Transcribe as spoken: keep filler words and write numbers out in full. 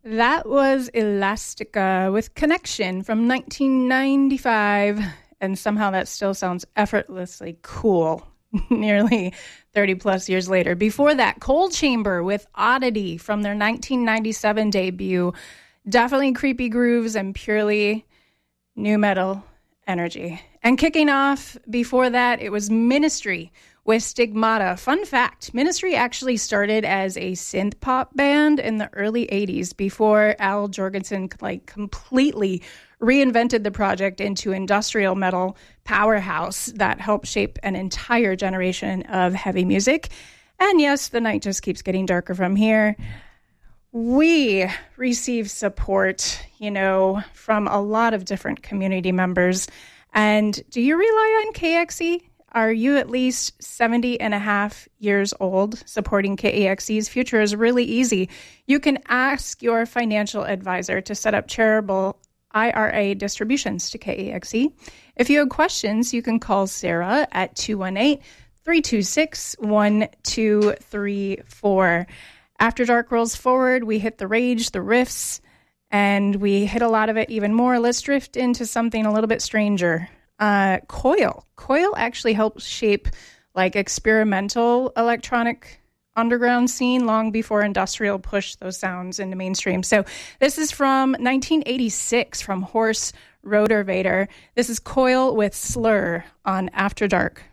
That was Elastica with Connection from nineteen ninety-five, and somehow that still sounds effortlessly cool nearly thirty plus years later. Before that, Cold Chamber with Oddity from their nineteen ninety-seven debut. Definitely creepy grooves and purely new metal energy. And kicking off before that, it was Ministry with Stigmata. Fun fact, Ministry actually started as a synth pop band in the early eighties before Al Jorgensen like completely reinvented the project into industrial metal powerhouse that helped shape an entire generation of heavy music. And yes, the night just keeps getting darker from here. We receive support, you know, from a lot of different community members. And do you rely on K X E? Are you at least seventy and a half years old supporting K A X E's future is really easy. You can ask your financial advisor to set up charitable I R A distributions to K A X E. If you have questions, you can call Sarah at two one eight, three two six, one two three four. After Dark rolls forward, we hit the rage, the riffs, and we hit a lot of it even more. Let's drift into something a little bit stranger. Uh, Coil. Coil actually helped shape like experimental electronic underground scene long before industrial pushed those sounds into mainstream. So this is from nineteen eighty-six from Horse Rotorvator. This is Coil with Slur on After Dark.